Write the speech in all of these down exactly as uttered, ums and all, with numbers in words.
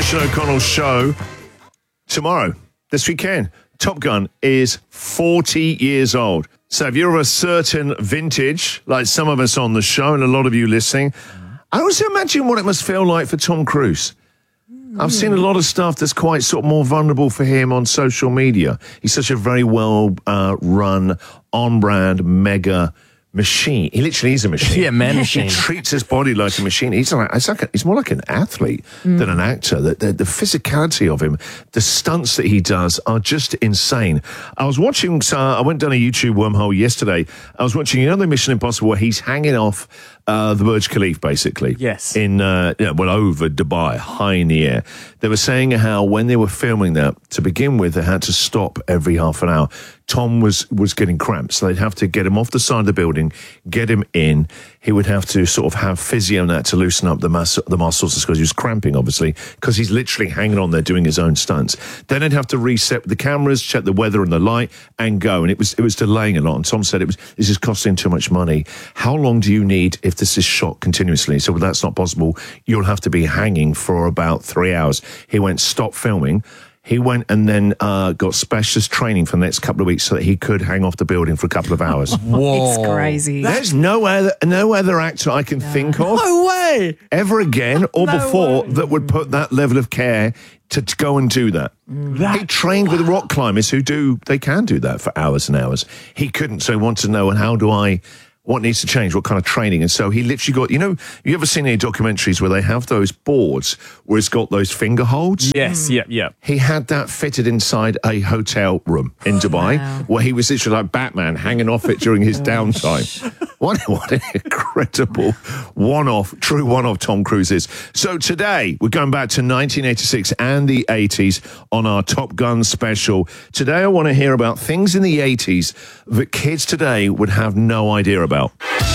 Sean O'Connell show tomorrow, this weekend. Top Gun is forty years old. So if you're of a certain vintage, like some of us on the show and a lot of you listening, I also imagine what it must feel like for Tom Cruise. I've seen a lot of stuff that's quite sort of more vulnerable for him on social media. He's such a very well uh, run, on-brand, mega machine. He literally is a machine. Yeah, man machine. He treats his body like a machine. He's like, it's like a, he's more like an athlete mm. than an actor. The, the, the physicality of him, the stunts that he does are just insane. I was watching, uh, I went down a YouTube wormhole yesterday. I was watching, you know, the Mission Impossible where he's hanging off uh, the Burj Khalifa, basically. Yes. In, uh, yeah, well, over Dubai, high in the air. They were saying how when they were filming that, to begin with, they had to stop every half an hour. Tom was, was getting cramps, so they'd have to get him off the side of the building, get him in. He would have to sort of have physio and that to loosen up the, mus- the muscles because he was cramping, obviously, because he's literally hanging on there doing his own stunts. Then they'd have to reset the cameras, check the weather and the light, and go. And it was it was delaying a lot. And Tom said, it was this is costing too much money. How long do you need if this is shot continuously? So well, that's not possible. You'll have to be hanging for about three hours. He went, stop filming. He went and then uh, got specialist training for the next couple of weeks so that he could hang off the building for a couple of hours. Whoa. It's crazy. There's no other, no other actor I can no. think of. No way! Ever again or no before way. that would put that level of care to, to go and do that. that. He trained with rock climbers who do, they can do that for hours and hours. He couldn't, so he wanted to know, and how do I... what needs to change, what kind of training. And so he literally got, you know, you ever seen any documentaries where they have those boards where it's got those finger holds? Yes, mm. yeah, yeah. He had that fitted inside a hotel room in Dubai wow. where he was literally like Batman hanging off it during his downtime. What, what an incredible one-off, true one-off Tom Cruise is. So today, we're going back to nineteen eighty-six and the eighties on our Top Gun special. Today, I want to hear about things in the eighties that kids today would have no idea about.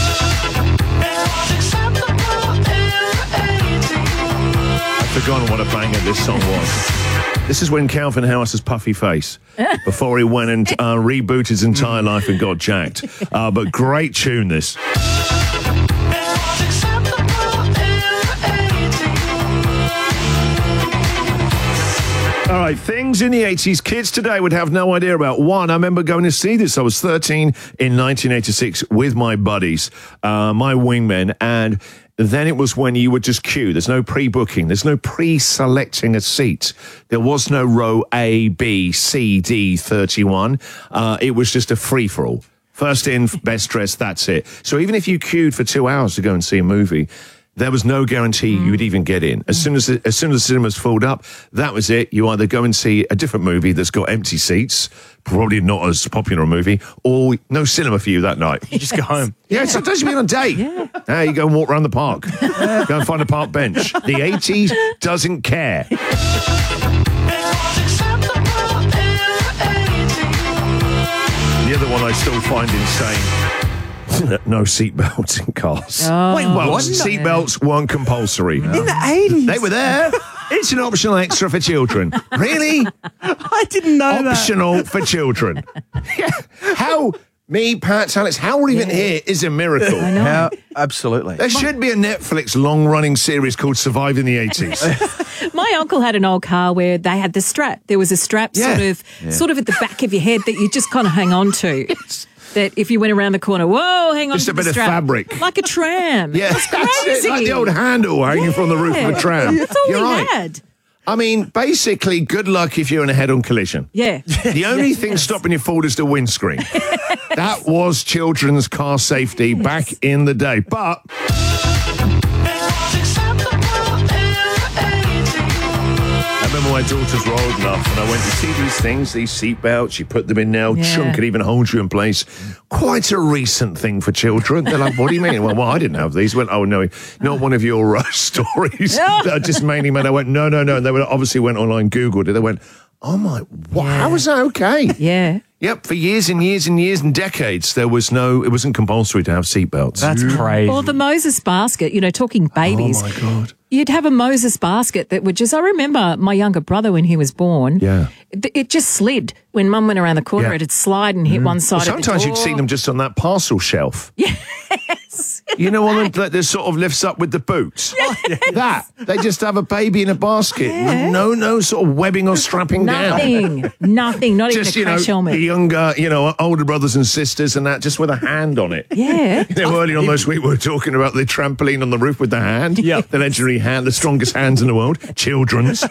I've forgotten what a banger this song was. This is when Calvin Harris's puffy face, before he went and uh, rebooted his entire life and got jacked. Uh, but great tune, this. All right, things in the eighties kids today would have no idea about. One, I remember going to see this. I was thirteen in nineteen eighty-six with my buddies, uh, my wingmen, and then it was when you would just queue. There's no pre-booking. There's no pre-selecting a seat. There was no row A, B, C, D, thirty-one. Uh, it was just a free-for-all. First in, best dressed, that's it. So even if you queued for two hours to go and see a movie, there was no guarantee mm. you would even get in. As soon as the, as soon as the cinemas filled up, that was it. You either go and see a different movie that's got empty seats, probably not as popular a movie, or no cinema for you that night. You just go home. Yeah, yeah. Sometimes you've been on a date. Yeah. Now you go and walk around the park. Go and find a park bench. The eighties doesn't care. The other one I still find insane. No seatbelts in cars. Oh. Wait, well, seatbelts weren't compulsory. In the eighties? They were there. It's an optional extra for children. Really? I didn't know optional that. Optional for children. Yeah. How, me, Pat, Alex, how we're even yeah. here is a miracle. I know. How, absolutely. There should be a Netflix long-running series called Surviving the eighties. My uncle had an old car where they had the strap. There was a strap yeah. sort of yeah. sort of at the back of your head that you just kind of hang on to. Yes. That if you went around the corner, whoa, hang on just to a bit the strap. of fabric. Like a tram. Yeah, that's that's crazy. it. Like the old handle hanging yeah. from the roof of a tram. That's all You're we right. had. I mean, basically, good luck if you're in a head-on collision. Yeah. The only yes. thing stopping you fall is the windscreen. That was children's car safety yes. back in the day. But... I remember my daughters were old enough and I went to see these things, these seatbelts, you put them in now, yeah. chunk it even holds you in place. Quite a recent thing for children. They're like, what do you mean? Well, well I didn't have these. I went, oh, no, not one of your uh, stories that are just mainly made. I went, no, no, no. And they were, obviously went online, Googled it. They went, oh, my, wow, yeah. how is that okay? Yeah. Yep, for years and years and years and decades, there was no, it wasn't compulsory to have seatbelts. That's crazy. Or the Moses basket, you know, talking babies. Oh, my God. You'd have a Moses basket that would just, I remember my younger brother when he was born. Yeah. It, it just slid. When Mum went around the corner, yeah. it'd slide and hit mm. one side well, of the door. Sometimes you'd see them just on that parcel shelf. Yes. Yes. You know, one that that sort of lifts up with the boots. That they just have a baby in a basket. Yeah. No, no sort of webbing or strapping down. Nothing. Nothing. Not Just, even you a know, crash helmet. the younger, you know, older brothers and sisters and that, just with a hand on it. Yeah. You know, earlier on this week, we were talking about the trampoline on the roof with the hand. Yeah. The legendary hand, the strongest hands in the world. Children's.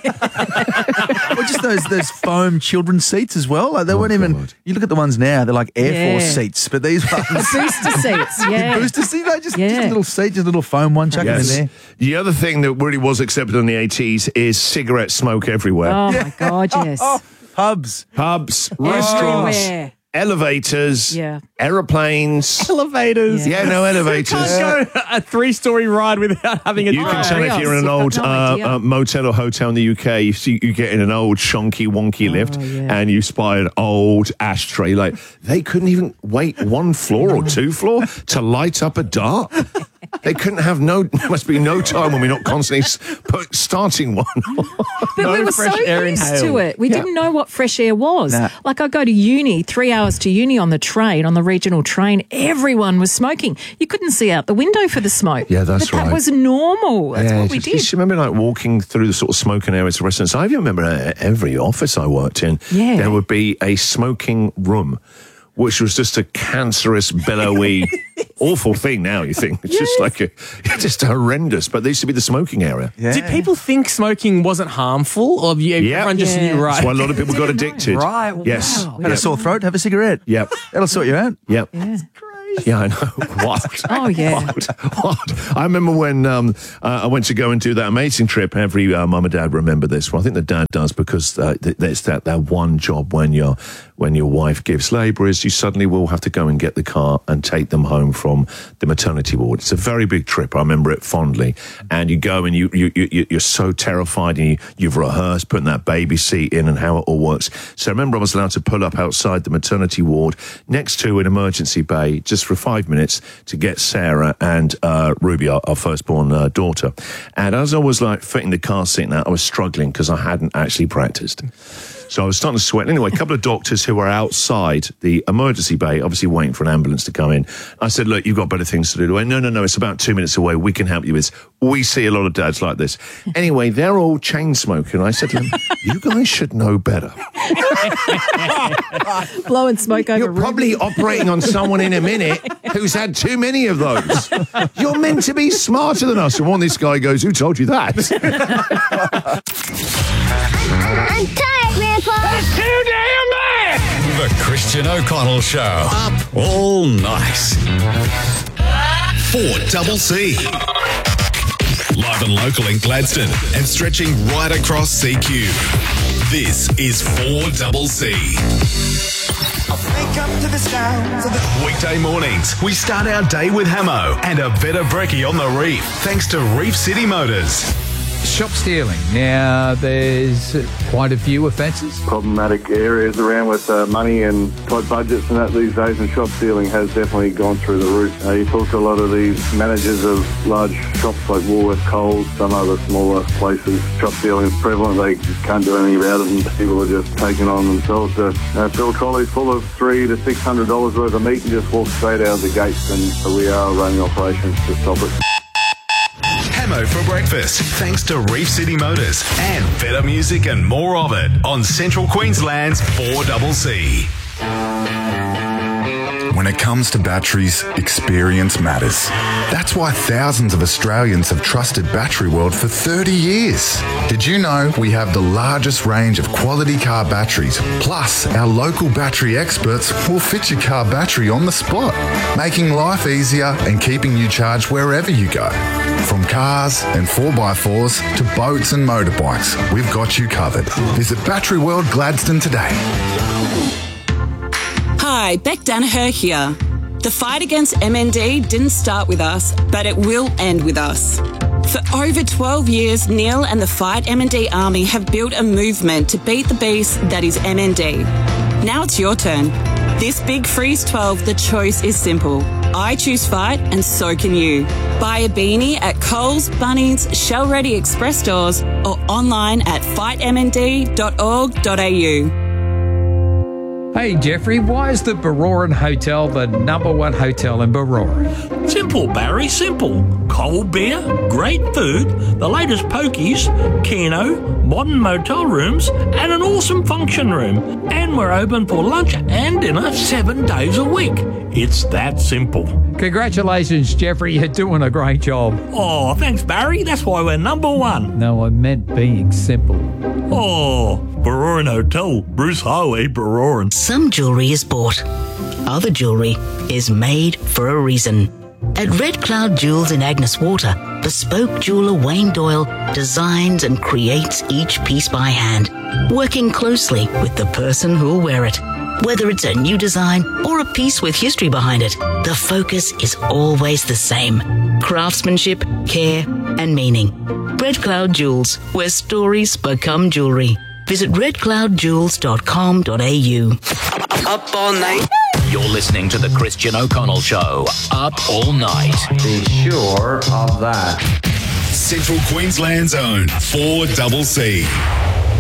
Or just those those foam children's seats as well. Like they weren't even. God. You look at the ones now; they're like Air Yeah. Force seats, but these ones. Booster seats. Yeah. Booster seat, like just, just Yeah. a little seat, just a little foam one, chuck Yes. them in there. The other thing that really was accepted in the eighties is cigarette smoke everywhere. Oh, my God, yes. Pubs, Pubs, restaurants, Everywhere. elevators, Yeah. aeroplanes. elevators. Yeah, no elevators. Can't go a three-story ride without having a You can Oh, tell if yes. you're in an You've old got no uh, idea. uh, motel or hotel in the U K, you see you get in an old shonky wonky lift Oh, yeah. and you spy an old ashtray. Like they couldn't even wait one floor or two floor to light up a dart. They couldn't have no. There must be no time when we're not constantly s- put, starting one. But No we were fresh so air used inhaled. to it. We didn't know what fresh air was. Nah. Like I go to uni, three hours to uni on the train, on the regional train. Everyone was smoking. You couldn't see out the window for the smoke. Yeah, that's but right. That was normal. That's Yeah, what we just- did. Just remember, like walking through the sort of smoking areas of restaurants. I even remember uh, every office I worked in, Yeah. there would be a smoking room, which was just a cancerous, billowy, awful thing. Now you think it's just like a, it's just horrendous. But there used to be the smoking area. Yeah. Did people think smoking wasn't harmful, or have you, Yeah. everyone just Yeah. knew, That's right? why a lot of people got addicted. Right, Yes. wow. Had Yep. a sore throat? Have a cigarette. Yep. That'll sort you out. Yep. Yeah. Yeah, I know. Wild. Oh, yeah. Wild. Wild. I remember when um, uh, I went to go and do that amazing trip. Every uh, mum and dad remember this. Well, I think the dad does because uh, th- there's that, that one job when your when your wife gives labour is you suddenly will have to go and get the car and take them home from the maternity ward. It's a very big trip. I remember it fondly. And you go and you, you, you, you're so terrified and you, you've rehearsed putting that baby seat in and how it all works. So I remember I was allowed to pull up outside the maternity ward next to an emergency bay just for five minutes to get Sarah and uh, Ruby, our, our firstborn uh, daughter. And as I was like fitting the car seat now, I was struggling because I hadn't actually practiced. So I was starting to sweat. Anyway, a couple of doctors who were outside the emergency bay, obviously waiting for an ambulance to come in. I said, look, you've got better things to do. They went, no, no, no, it's about two minutes away. We can help you with this. We see a lot of dads like this. Anyway, they're all chain smoking. I said to them, you guys should know better. Blowing smoke over You're probably operating on someone in a minute who's had too many of those. You're meant to be smarter than us. And one this guy goes, who told you that? I'm tired, Grandpa. Too damn bad! The Christian O'Connell Show. Up all night. four double C. Live and local in Gladstone and stretching right across C Q. This is four double C. Wake up to the sounds of the Weekday mornings, we start our day with Hamo and a better brekkie on the reef, thanks to Reef City Motors. Shop stealing. Now, there's quite a few offences. Problematic areas around with uh, money and tight budgets and that these days, and shop stealing has definitely gone through the roof. Uh, you talk to a lot of these managers of large shops like Woolworths, Coles, some other smaller places. Shop stealing is prevalent. They just can't do anything about it, and people are just taking on themselves to uh, fill trolleys full of three to six hundred dollars worth of meat and just walk straight out of the gates. And so we are running operations to stop it. Hamo for breakfast, thanks to Reef City Motors and better music and more of it on Central Queensland's four double C. When it comes to batteries, experience matters. That's why thousands of Australians have trusted Battery World for thirty years. Did you know we have the largest range of quality car batteries? Plus, our local battery experts will fit your car battery on the spot, making life easier and keeping you charged wherever you go. From cars and four by fours to boats and motorbikes, we've got you covered. Visit Battery World Gladstone today. Hi, Beck Danaher here. The fight against M N D didn't start with us, but it will end with us. For over twelve years, Neil and the Fight M N D Army have built a movement to beat the beast that is M N D. Now it's your turn. This Big Freeze twelve, the choice is simple. I choose Fight and so can you. Buy a beanie at Coles, Bunnings, Shell Ready Express stores or online at fight m n d dot org dot a u. Hey, Jeffrey, why is the Baroran Hotel the number one hotel in Baroran? Simple, Barry, simple. Cold beer, great food, the latest pokies, Keno, modern motel rooms, and an awesome function room. And we're open for lunch and dinner seven days a week. It's that simple. Congratulations, Jeffrey. You're doing a great job. Oh, thanks, Barry. That's why we're number one. No, I meant being simple. Oh, Baroran Hotel, Bruce Highway, Baroran. Some jewellery is bought. Other jewellery is made for a reason. At Red Cloud Jewels in Agnes Water, bespoke jeweller Wayne Doyle designs and creates each piece by hand, working closely with the person who'll wear it. Whether it's a new design or a piece with history behind it, the focus is always the same. Craftsmanship, care, and meaning. Red Cloud Jewels, where stories become jewellery. Visit red cloud jewels dot com dot a u. Up all night. You're listening to the Christian O'Connell Show. Up all night. Be sure of that. Central Queensland's own four double C.